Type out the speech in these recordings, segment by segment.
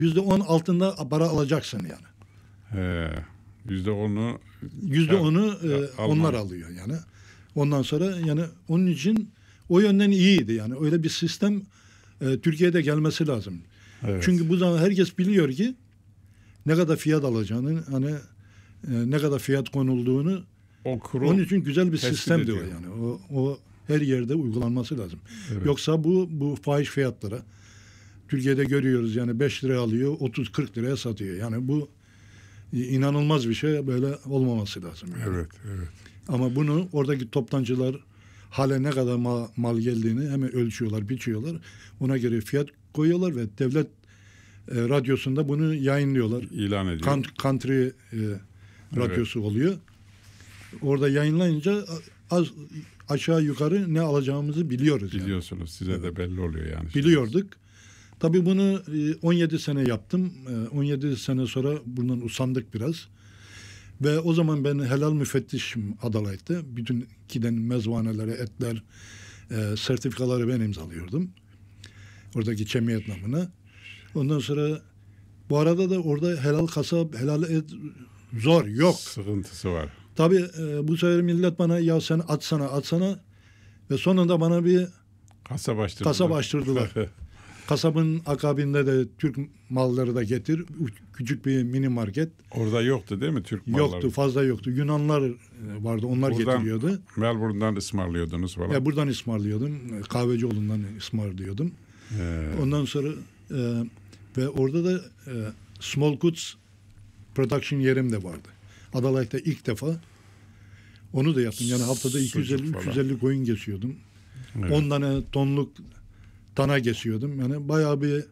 %10 altında para alacaksın yani. %10'u %10'u onlar alıyor yani. Ondan sonra yani onun için o yönden iyiydi yani. Öyle bir sistem Türkiye'de gelmesi lazım. Evet. Çünkü bu zaman herkes biliyor ki ne kadar fiyat alacağını, hani ne kadar fiyat konulduğunu. Onun için güzel bir sistemdi o yani. O her yerde uygulanması lazım. Evet. Yoksa bu fahiş fiyatlara Türkiye'de görüyoruz yani 5 liraya alıyor, 30-40 liraya satıyor. Yani bu inanılmaz bir şey, böyle olmaması lazım. Yani. Evet, evet. Ama bunu oradaki toptancılar hale ne kadar mal geldiğini hemen ölçüyorlar, biçiyorlar. Ona göre fiyat koyuyorlar ve devlet radyosunda bunu yayınlıyorlar. İlan ediyor. Country radyosu oluyor. Orada yayınlayınca aşağı yukarı ne alacağımızı biliyoruz. Biliyorsunuz. Yani. Size de belli oluyor yani. Biliyorduk. Tabii bunu 17 sene yaptım. 17 sene sonra bundan usandık biraz. Ve o zaman ben helal müfettişim Adalay'da. Bütün giden mezvanelere, etler, sertifikaları ben imzalıyordum. Oradaki cemiyet namına. Ondan sonra bu arada da orada helal kasap, helal et zor, yok. Sıkıntısı var. Tabii bu sefer millet bana ya sen atsana ve sonunda bana bir kasap açtırdılar. Kasabın akabinde de Türk malları da getir. Küçük bir mini market. Orada yoktu değil mi Türk malları? Yoktu, fazla yoktu. Yunanlar vardı, onlar getiriyordu. Melbourne'dan ısmarlıyordunuz falan. Ya buradan ısmarlıyordum. Kahvecioğlu'ndan ısmarlıyordum. Ondan sonra ve orada da small goods production yerim de vardı. Adalay'da ilk defa onu da yaptım. Yani haftada 250-350 koyun kesiyordum. Evet. 10 tane tonluk dana kesiyordum. Yani bayağı bir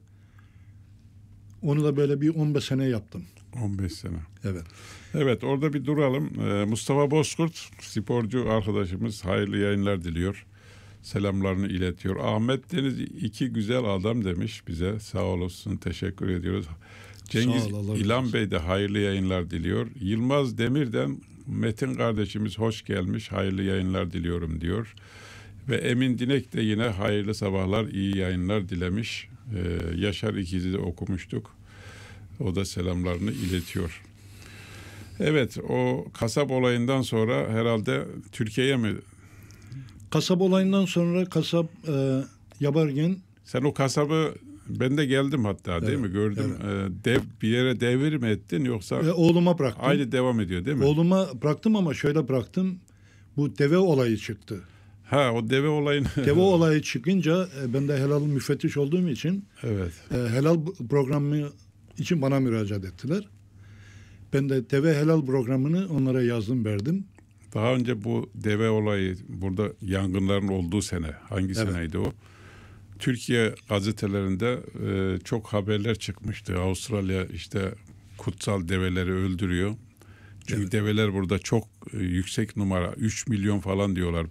onu da böyle bir 15 sene yaptım. 15 sene. Evet. Evet, orada bir duralım. Mustafa Bozkurt, sporcu arkadaşımız, hayırlı yayınlar diliyor. Selamlarını iletiyor. Ahmet Deniz iki güzel adam demiş bize. Sağ olasın, teşekkür ediyoruz. Cengiz İlhan Bey de hayırlı yayınlar diliyor. Yılmaz Demir'den Metin kardeşimiz hoş gelmiş, hayırlı yayınlar diliyorum diyor. Ve Emin Dinek de yine hayırlı sabahlar, iyi yayınlar dilemiş. Yaşar İkiz'i de okumuştuk. O da selamlarını iletiyor. Evet, o kasap olayından sonra herhalde Türkiye'ye mi? Kasap olayından sonra kasap yaparken... Sen o kasabı, ben de geldim hatta değil mi? Gördüm. Evet. Bir yere devir mi ettin yoksa? Oğluma bıraktım. Aynı devam ediyor değil mi? Oğluma bıraktım ama şöyle bıraktım. Bu deve olayı çıktı. O deve olayını... Deve olayı çıkınca ben de helal müfettiş olduğum için evet. Helal programı için bana müracaat ettiler. Ben de deve helal programını onlara yazdım, verdim. Daha önce bu deve olayı burada yangınların olduğu sene, hangi seneydi o? Türkiye gazetelerinde çok haberler çıkmıştı. Avustralya işte kutsal develeri öldürüyor. Çünkü develer burada çok yüksek numara, 3 milyon falan diyorlar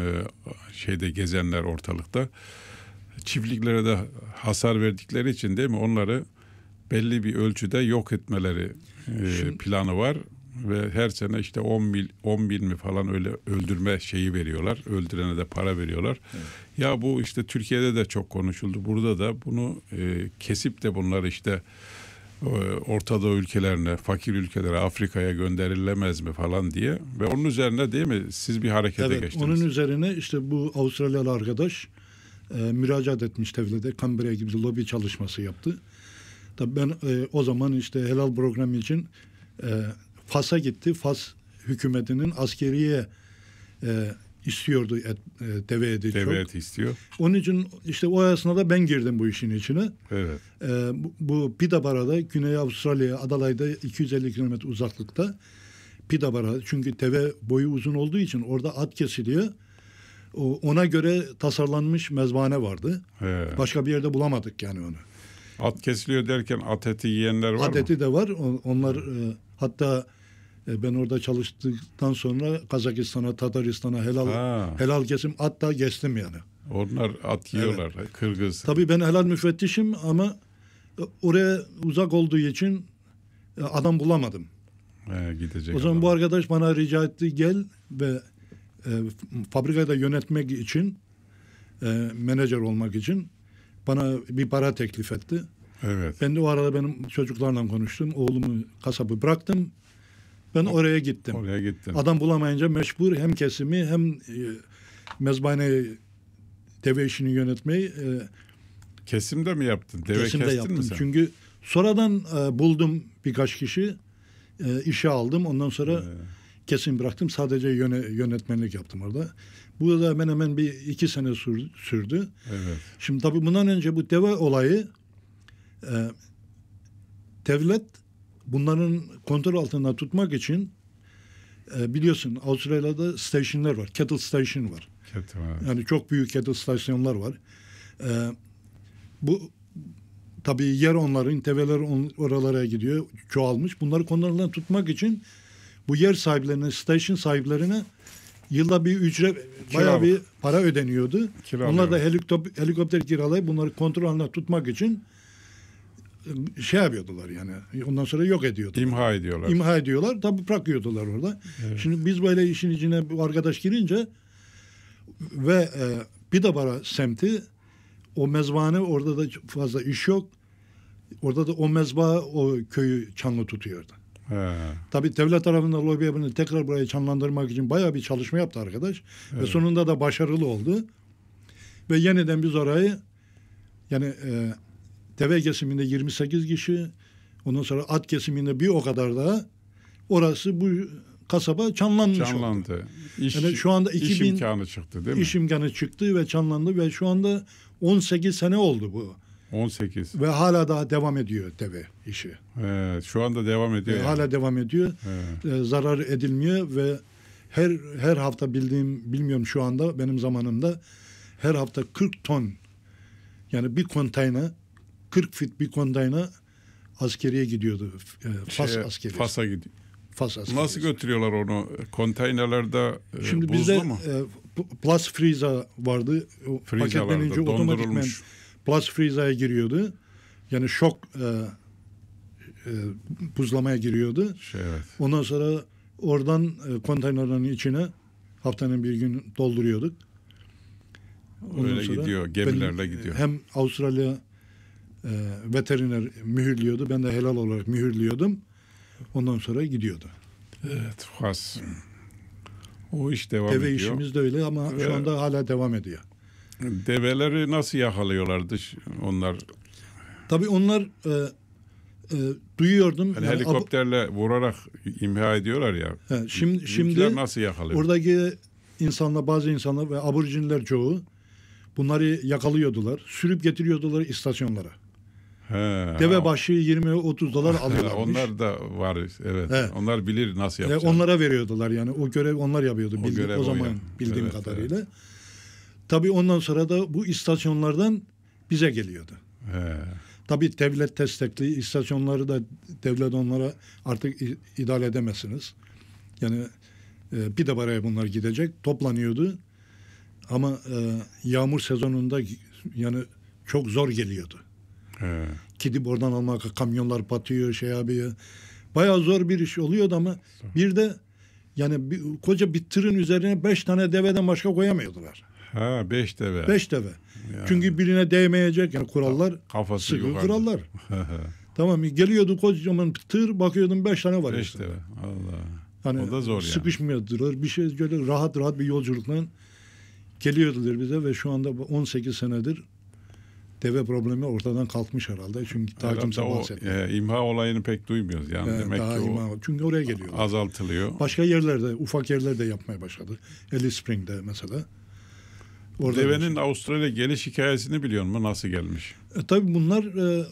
gezenler ortalıkta. Çiftliklere de hasar verdikleri için değil mi? Onları belli bir ölçüde yok etmeleri planı var. Ve her sene işte 10 bin mi falan öyle öldürme şeyi veriyorlar. Öldürene de para veriyorlar. Evet. Ya bu işte Türkiye'de de çok konuşuldu. Burada da bunu kesip de bunları işte Orta Doğu ülkelerine, fakir ülkelere, Afrika'ya gönderilemez mi falan diye. Ve onun üzerine değil mi siz bir harekete geçtiniz? Onun üzerine işte bu Avustralyalı arkadaş müracaat etmiş devlete. Canberra'ya gibi lobi çalışması yaptı. Tabii ben o zaman işte helal programı için Fas'a gitti. Fas hükümetinin askeriye istiyordu deve eti çok. Deve eti istiyor. Onun için işte o esnada ben girdim bu işin içine. Evet. Bu Peterborough'da Güney Avustralya Adelaide'da 250 kilometre uzaklıkta Peterborough, çünkü deve boyu uzun olduğu için orada at kesiliyor. Ona göre tasarlanmış mezbahane vardı. He. Başka bir yerde bulamadık yani onu. At kesiliyor derken at eti yiyenler var mı? At eti de var. Onlar hatta ben orada çalıştıktan sonra Kazakistan'a, Tataristan'a helal kesim at da kestim yani. Onlar at yiyorlar. Evet. Kırgız. Tabii ben helal müfettişim ama oraya uzak olduğu için adam bulamadım. Gidecek o zaman adam. Bu arkadaş bana rica etti, gel ve fabrikayı da yönetmek için, menajer olmak için bana bir para teklif etti. Evet. Ben de o arada benim çocuklarla konuştum. Oğlumu kasabı bıraktım. Ben oraya gittim. Oraya gittin. Adam bulamayınca mecbur hem kesimi hem mezbahane deve işini yönetmeyi Kesimde mi yaptın? Deve kesimde kestin yaptım. mi sen? Çünkü sonradan buldum birkaç kişi, işe aldım. Ondan sonra kesim bıraktım. Sadece yönetmenlik yaptım orada. Bu da hemen hemen bir 2 sene sürdü. Evet. Şimdi tabii bundan önce bu deve olayı devlet bunların kontrol altında tutmak için biliyorsun Avustralya'da station'lar var. Cattle station var. Yani çok büyük cattle stasyonlar var. Bu tabii yer onların, develer oralara gidiyor, çoğalmış. Bunları kontrolden tutmak için bu yer sahiplerine, station sahiplerine yılda bir ücret, bayağı bir para ödeniyordu. Onlar da helikopter kiralayıp bunları kontrol altında tutmak için şey yapıyordular yani. Ondan sonra yok ediyordular. İmha ediyorlar. İmha ediyorlar. Tabii bırakıyordular orada. Evet. Şimdi biz böyle işin içine bu arkadaş girince ve Peterborough semti, o mezbahane, orada da fazla iş yok. Orada da o mezbaha o köyü canlı tutuyordu. He. Tabii devlet tarafından lobi yapını tekrar burayı canlandırmak için bayağı bir çalışma yaptı arkadaş. Evet. Ve sonunda da başarılı oldu. Ve yeniden biz orayı yani deve kesiminde 28 kişi, ondan sonra at kesiminde bir o kadar daha, orası bu kasaba canlandı. Oldu. Yani şu anda iş imkanı çıktı değil mi? İş imkanı çıktı ve canlandı ve şu anda 18 sene oldu bu. 18. Ve hala daha devam ediyor deve işi. Evet, şu anda devam ediyor. Yani. Hala devam ediyor. Evet. Zarar edilmiyor ve her hafta bilmiyorum şu anda, benim zamanımda her hafta 40 ton, yani bir konteyner, 40 fit bir konteyner askeriye gidiyordu. Fas askeri. Fas'a gidiyor. Fas askeri. Nasıl götürüyorlar onu? Konteynerlerde şimdi buzlu bizde mu? plus freezer vardı. Paketlenince otomatikmen plus freezer'e giriyordu. Yani şok buzlamaya giriyordu. Evet. Ondan sonra oradan konteynerlerin içine haftanın bir gün dolduruyorduk. Öyle gidiyor. Gemilerle gidiyor. Hem Avustralya veteriner mühürlüyordu. Ben de helal olarak mühürlüyordum. Ondan sonra gidiyordu. Evet. Fas. O iş devam ediyor. Deve işimiz de öyle ama şu anda hala devam ediyor. Develeri nasıl yakalıyorlardı onlar? Tabii onlar duyuyordum. Yani helikopterle vurarak imha ediyorlar ya. Şimdi nasıl yakalıyor? Oradaki insanlar, bazı insanlar ve aborjinler çoğu bunları yakalıyordular. Sürüp getiriyordular istasyonlara. Deve başı 20-30 dolar alıyorlarmış. Onlar da var. Evet. Onlar bilir nasıl yapacağını. Onlara veriyordular yani. O görev onlar yapıyordu. O zaman bildiğim kadarıyla. Evet. Tabii ondan sonra da bu istasyonlardan bize geliyordu. Tabii devlet destekli istasyonları da devlet onlara artık idare edemezsiniz. Yani bir de buraya bunlar gidecek. Toplanıyordu. Ama yağmur sezonunda yani çok zor geliyordu. Gidip oradan almak, kamyonlar batıyor, şey yapıyor. Bayağı zor bir iş oluyordu ama bir de yani koca bir tırın üzerine 5 tane deveden başka koyamıyordular. 5 deve. 5 deve. Yani. Çünkü birine değmeyecek yani kurallar. Kafası sıkı yukarıda. Kurallar. Tamam, geliyordu kocaman tır, bakıyordum 5 tane var. 5 deve. Allah. Hani o da zor yani. Sıkışmıyordular. Bir şey böyle rahat bir yolculukla geliyordular bize ve şu anda 18 senedir deve problemi ortadan kalkmış herhalde. Çünkü daha kimse bahsetmiyor. İmha olayını pek duymuyoruz yani. Demek daha ki imha, çünkü oraya geliyor. Azaltılıyor. Başka yerlerde, ufak yerlerde yapmaya başladı. Alice Spring'de mesela. Orada devenin Avustralya geliş hikayesini biliyor musun? Nasıl gelmiş? Tabii bunlar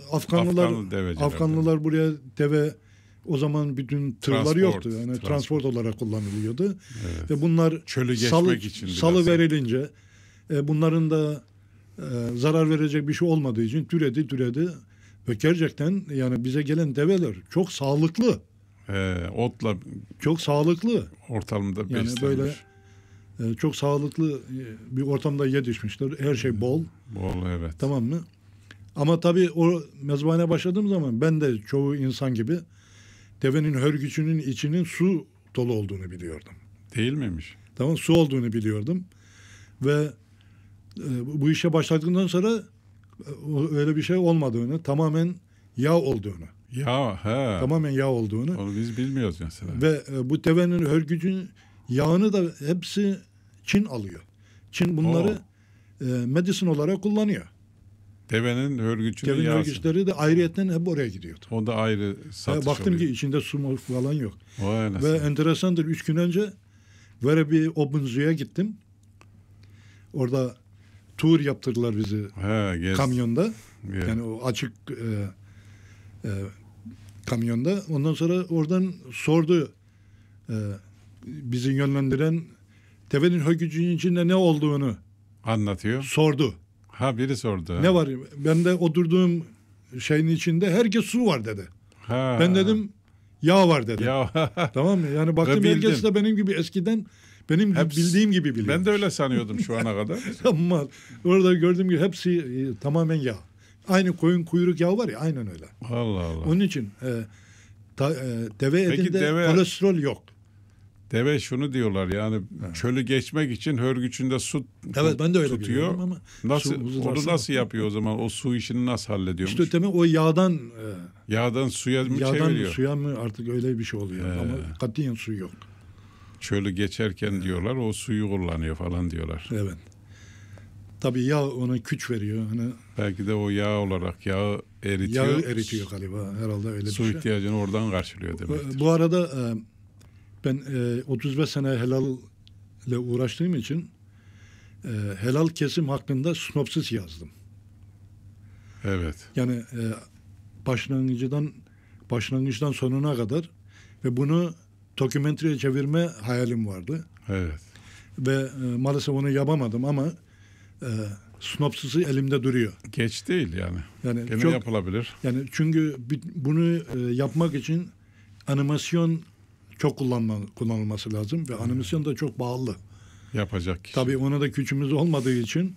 Afganlılar buraya deve, o zaman bütün tırlar yoktu. Yani transport olarak kullanılıyordu. Evet. Ve bunlar çölü geçmek için salı verilince bunların da zarar verecek bir şey olmadığı için türedi ve gerçekten yani bize gelen develer çok sağlıklı. Otla çok sağlıklı. Ortamda yani beslenmiş. Böyle çok sağlıklı bir ortamda yetişmişler. Her şey bol. Bol, evet. Tamam mı? Ama tabii o mezbahane başladığım zaman ben de çoğu insan gibi devenin hörgücünün içinin su dolu olduğunu biliyordum. Değil miymiş? Tamam, su olduğunu biliyordum. Ve bu işe başladıktan sonra öyle bir şey olmadığını, tamamen yağ olduğunu. Ya he. Tamamen yağ olduğunu. Onu biz bilmiyoruz mesela. Ve bu devenin hörgücün yağını da hepsi Çin alıyor. Çin bunları medicine olarak kullanıyor. Devenin hörgücünün Devenin yağısı. hörgüçleri de ayrıyetten hep oraya gidiyordu. O da ayrı satış Baktım oluyor. ki içinde su falan yok. Vay Ve anasını. enteresandır, 3 gün önce böyle bir Open Zoo'ya gittim. Orada tur yaptırdılar bizi He, kamyonda. gez. Yani o açık kamyonda. Ondan sonra oradan sordu bizi yönlendiren, devenin hörgücünün içinde ne olduğunu Anlatıyor. sordu. Ha, biri sordu. Ha. Ne var? Ben de oturduğum şeyin içinde herkes su var dedi. Ha. Ben dedim yağ var dedim. Ya Tamam mı? Yani baktım Ve herkes bildin. de benim gibi eskiden benim Hepsi- bildiğim gibi biliyor. ben de öyle sanıyordum şu ana kadar. Ama orada gördüğüm gibi hepsi tamamen yağ. Aynı koyun kuyruk yağı var ya, aynen öyle. Allah Allah. Onun için deve Peki etinde deve- kolesterol yok. Deve şunu diyorlar yani çölü geçmek için hörgücünde su Evet, ben de öyle tutuyor. biliyorum ama Nasıl su huzurlarsa- onu nasıl yapıyor o zaman? O su işini nasıl hallediyormuş? İşte demek o yağdan Yağdan suya mı çeviriyor? suya mı artık öyle bir şey oluyor. Ama katiyen su yok. Çölü geçerken diyorlar o suyu kullanıyor falan diyorlar. Evet. Tabii yağ ona güç veriyor. Hani Belki de o yağ olarak yağı eritiyor. yağı eritiyor galiba, herhalde öyle Su bir şey. ihtiyacını oradan karşılıyor demek. Bu arada ben 35 sene helal ile uğraştığım için helal kesim hakkında sinopsis yazdım. Evet. Yani başlangıçtan sonuna kadar ve bunu dokümenteriye çevirme hayalim vardı. Evet. Ve maalesef onu yapamadım ama sinopsisi elimde duruyor. Geç değil yani. Yani Gene çok, yapılabilir. yani çünkü bunu yapmak için animasyon çok kullanılması lazım ve animasyon da çok pahalı. Yapacak kişi. Tabii ona da gücümüz olmadığı için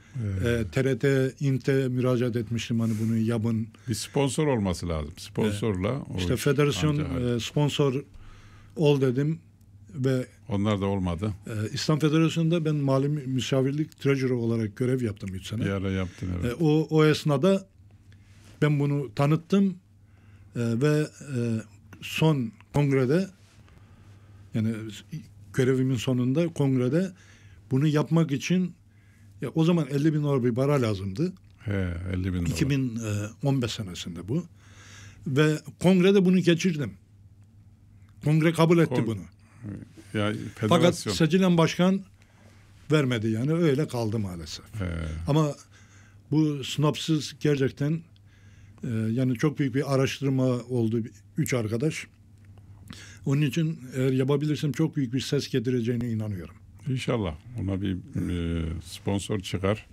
TRT, İNT'e müracaat etmiştim, hani bunu yapın. Bir sponsor olması lazım. Sponsorla. o İşte iş federasyon ancak- sponsor ol dedim ve onlar da olmadı. İslam Federasyonu'nda ben mali müşavirlik treasurer olarak görev yaptım 3 sene. Bir ara yaptın evet. O esnada ben bunu tanıttım ve son kongrede, yani görevimin sonunda kongrede bunu yapmak için o zaman 50 bin dolar bir para lazımdı. He, 50 bin dolar. 2015 senesinde bu. Ve kongrede bunu geçirdim. Kongre kabul etti bunu. Ya, Fakat federasyon. seçilen başkan vermedi, yani öyle kaldı maalesef. He. Ama bu sinopsis gerçekten yani çok büyük bir araştırma oldu 3 arkadaş. Onun için eğer yapabilirsem çok büyük bir ses getireceğine inanıyorum. İnşallah ona bir sponsor çıkar.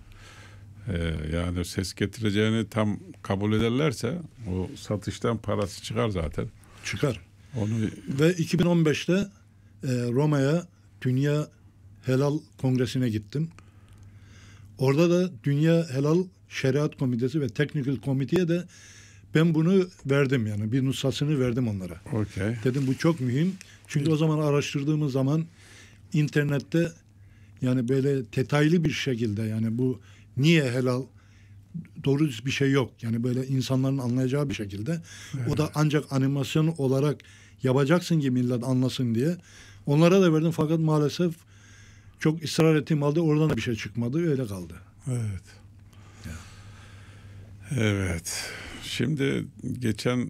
Yani ses getireceğini tam kabul ederlerse o satıştan parası çıkar zaten. Çıkar. Onu Ve 2015'te Roma'ya Dünya Helal Kongresi'ne gittim. Orada da Dünya Helal Şeriat Komitesi ve Technical Committee'ye de ben bunu verdim, yani bir nüshasını verdim onlara. okey. Dedim bu çok mühim. Çünkü o zaman araştırdığımız zaman internette yani böyle detaylı bir şekilde, yani bu niye helal, doğru bir şey yok. Yani böyle insanların anlayacağı bir şekilde. Evet. O da ancak animasyon olarak yapacaksın ki millet anlasın diye. Onlara da verdim fakat maalesef çok ısrar ettiğim halde oradan da bir şey çıkmadı. Öyle kaldı. Evet. Evet. Şimdi geçen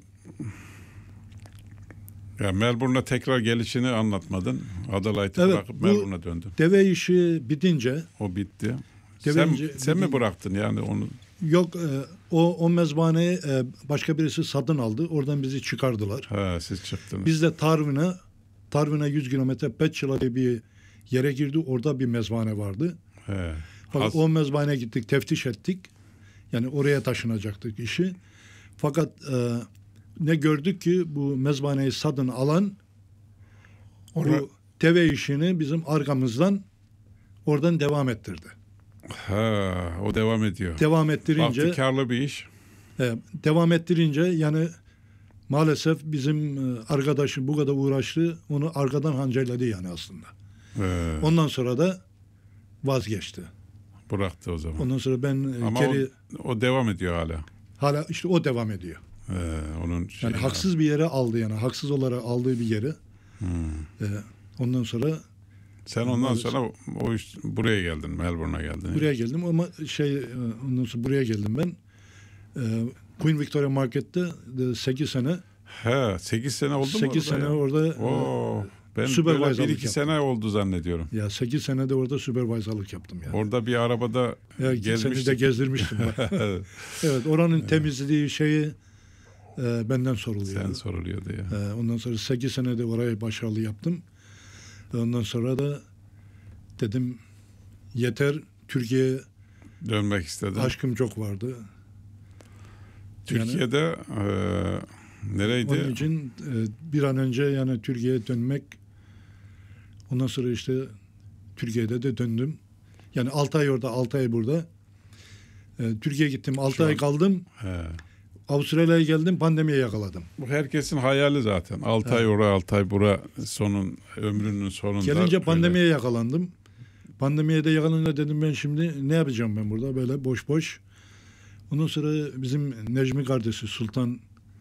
Melbourne'a tekrar gelişini anlatmadın. Adelaide'i Evet, bırakıp bu Melbourne'a döndün. Deve işi bitince O bitti. Deve Sen mi bıraktın yani onu? yok, o mezbahaneyi başka birisi satın aldı. Oradan bizi çıkardılar. Ha, siz çıktınız. Biz de Tarvin'e 100 kilometre Petçila diye bir yere girdi. Orada bir mezbahane vardı. He. Fakat o mezbahaneye gittik, teftiş ettik. Yani oraya taşınacaktık işi. Fakat ne gördük ki bu mezbahaneyi satın alan bu deve işini bizim arkamızdan oradan devam ettirdi. Ha, o devam ediyor. Devam ettirince Baktı karlı bir iş. devam ettirince yani maalesef bizim arkadaşım bu kadar uğraştı, onu arkadan hançerledi yani aslında. Ondan sonra da vazgeçti. Bıraktı o zaman. Ondan sonra ben Ama geri o devam ediyor hala. hala işte o devam ediyor. Onun Yani haksız bir yere aldı yani. Haksız olarak aldığı bir yeri. Ondan sonra sen ondan sonra buraya geldin, Melbourne'a geldin. Buraya geldim ama ondan sonra buraya geldim ben. Queen Victoria Market'te 8 sene. 8 sene oldu mu? 8 sene orada ben supervisor'lık 1-2 sene oldu zannediyorum. Ya 8 sene de orada supervisor'lık yaptım yani. Orada bir arabada gelmiştim. Seni de gezdirmiştim. Evet, oranın temizliği benden soruluyordu. Sen soruluyordu ya. Ondan sonra 8 sene de orayı başarılı yaptım. Ondan sonra da dedim yeter, Türkiye'ye dönmek istedim. Aşkım çok vardı. Türkiye'de nereydi? Onun için bir an önce yani Türkiye'ye dönmek. Ondan sonra işte Türkiye'de de döndüm. Yani 6 ay orada, 6 ay burada. Türkiye'ye gittim, 6 ay kaldım. Avustralya'ya geldim, pandemiye yakaladım. Bu herkesin hayali zaten. 6 ay oraya, 6 ay bura, ömrünün sonunda. Gelince pandemiye yakalandım. Pandemiye de yakalanınca dedim ben şimdi ne yapacağım ben burada böyle boş boş. Ondan sonra bizim Necmi kardeşi Sultan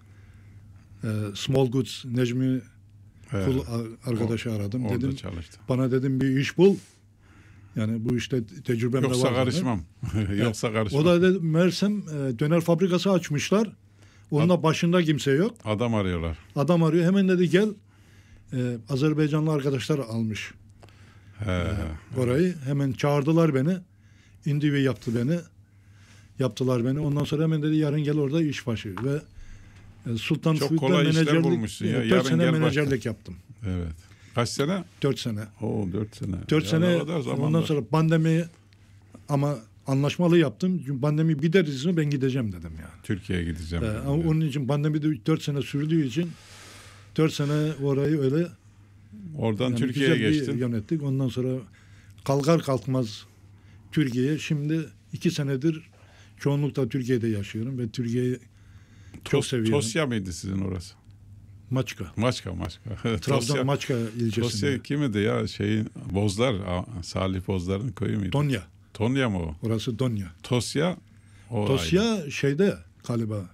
Small Goods Necmi kul arkadaşı aradım. Dedim çalıştı. Bana dedim bir iş bul. Yani bu işte tecrübem de var. Yoksa karışmam. Yoksa karışmam. O da dedim Mersem döner fabrikası açmışlar. Onun başında kimse yok. Adam arıyorlar. Adam arıyor. Hemen dedi gel. Azerbaycanlı arkadaşlar almış. Orayı. Hemen çağırdılar beni. İndi ve yaptılar beni. Ondan sonra hemen dedi yarın gel orada iş başı. Ve Sultan çok Food'da kolay işler bulmuşsun ya. 4 sene menajerlik yaptım. Evet. Kaç sene? 4 sene. 4 sene. 4 sene. Ondan sonra pandemi ama anlaşmalı yaptım. Çünkü pandemi biter ben gideceğim dedim yani. Türkiye'ye gideceğim. Ama onun için pandemi de 4 sene sürdüğü için 4 sene orayı öyle oradan Türkiye'ye geçtin. Yönettik. Ondan sonra kalkar kalkmaz Türkiye'ye. Şimdi 2 senedir çoğunlukla Türkiye'de yaşıyorum ve Türkiye'yi çok seviyorum. Tosya mıydı sizin orası? Maçka. Trabzon Maçka ilçesinde. Tosya kimidi ya? Bozlar, Salih Bozlar'ın köyü müydü? Tonya. Tonya mı o? Orası Tonya. Tosya Tosya şeyde galiba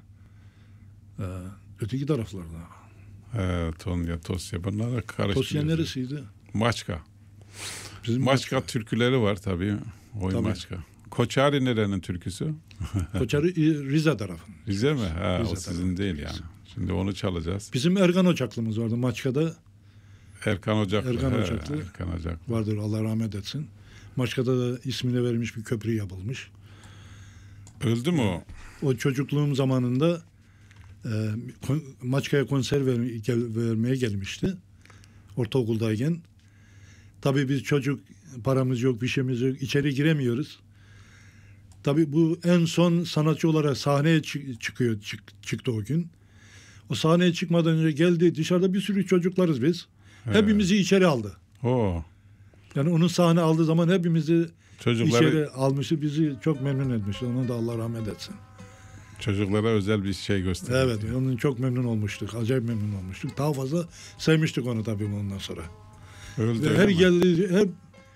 öteki taraflarda. Tonya, Tosya. Bunlara karıştırıyoruz. Tosya neresiydi? Maçka. Bizim Maçka türküleri var tabii. Maçka. Koçari nerenin türküsü? Koçari Rize tarafın. Rize mi? Rize o sizin değil yani. Şimdi onu çalacağız. Bizim Erkan Ocaklımız vardı Maçka'da. Erkan Ocaklı. Erkan Ocaklı. Vardır, Allah rahmet etsin. Maçka'da da ismine verilmiş bir köprü yapılmış. Öldü mü o? O çocukluğum zamanında Maçka'ya konser vermeye gelmişti. Ortaokuldayken. Tabii biz çocuk, paramız yok, bir şeyimiz yok. İçeri giremiyoruz. Tabii bu en son sanatçı olarak sahneye çıktı o gün. O sahneye çıkmadan önce geldi. Dışarıda bir sürü çocuklarız biz. Hepimizi içeri aldı. Yani onun sahne aldığı zaman hepimizi içeri almıştı. Bizi çok memnun etmişti. Ona da Allah rahmet etsin. Çocuklara özel bir şey gösterdi. Evet. Onun çok memnun olmuştuk. Acayip memnun olmuştuk. Daha fazla sevmiştik onu tabii ondan sonra. Öldü. Her geldiği, hep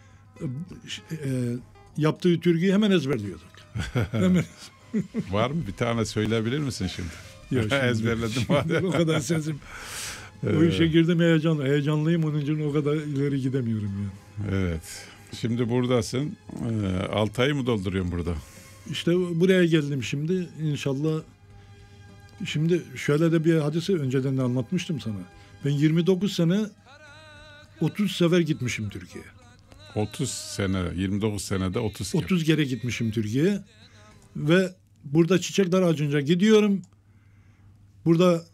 yaptığı türküyü hemen ezberliyorduk. Hemen. Var mı? Bir tane söyleyebilir misin şimdi? Yok, ezberledim. O kadar sesim. O işe girdim heyecanlıyım. Onun için o kadar ileri gidemiyorum yani. Evet. Şimdi buradasın. 6 ay mı dolduruyorsun burada? İşte buraya geldim şimdi. İnşallah. Şimdi şöyle de bir hadise önceden de anlatmıştım sana. Ben 29 sene 30 sefer gitmişim Türkiye'ye. 30 sene, 29 senede 30 kere gitmişim Türkiye'ye. Ve burada çiçekler açınca gidiyorum. Burada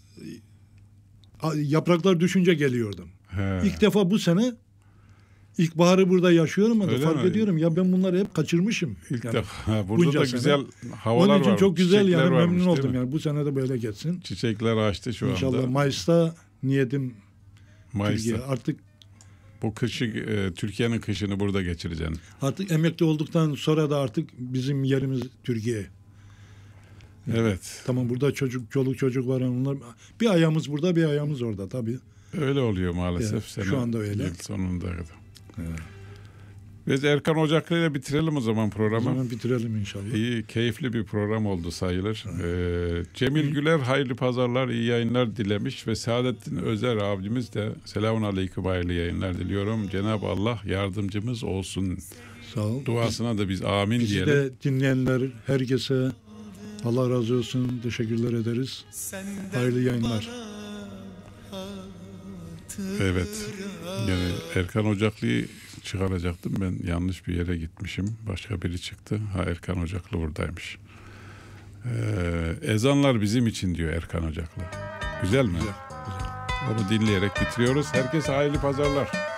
yapraklar düşünce geliyordum. İlk defa bu sene ilkbaharı burada yaşıyorum ama fark ediyorum ya ben bunları hep kaçırmışım. İlk defa. Burada da güzel havalar var. Onun için çok güzel Çiçekler yani varmış, memnun oldum yani. Bu sene de böyle geçsin. Çiçekler açtı şu İnşallah anda. Mayıs'ta niyetim Türkiye. Artık bu kışı Türkiye'nin kışını burada geçireceksin. Artık emekli olduktan sonra da artık bizim yerimiz Türkiye. Evet. Tamam burada çoluk çocuk var. Onlar bir ayağımız burada bir ayağımız orada tabii. Öyle oluyor maalesef. Şu anda öyle. Yıl sonunda. Evet. Biz Erkan Ocaklı ile bitirelim o zaman O programı. zaman bitirelim inşallah. İyi, keyifli bir program oldu sayılır. Cemil Güler hayırlı pazarlar, iyi yayınlar dilemiş ve Saadettin Özer abimiz de selamun aleyküm, hayırlı yayınlar diliyorum. Cenab-ı Allah yardımcımız olsun. Sağ ol. Duasına da biz amin Bizi diyelim. de dinleyenler herkese Allah razı olsun. Teşekkürler ederiz. Hayırlı yayınlar. Evet. Yani Erkan Ocaklı'yı çıkaracaktım. Ben yanlış bir yere gitmişim. Başka biri çıktı. Ha, Erkan Ocaklı buradaymış. Ezanlar bizim için diyor Erkan Ocaklı. Güzel mi? Güzel, güzel. Onu dinleyerek bitiriyoruz. Herkese hayırlı pazarlar.